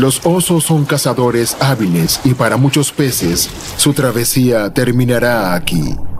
Los osos son cazadores hábiles y para muchos peces, su travesía terminará aquí.